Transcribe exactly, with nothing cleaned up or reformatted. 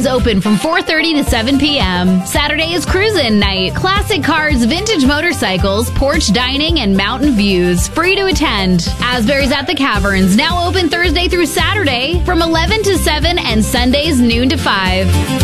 is open from four thirty to seven p.m. Saturday is cruisin' night. Classic cars, vintage motorcycles, porch dining, and mountain views. Free to attend. Asbury's at the Caverns, now open Thursday through Saturday from eleven to seven and Sundays noon to five.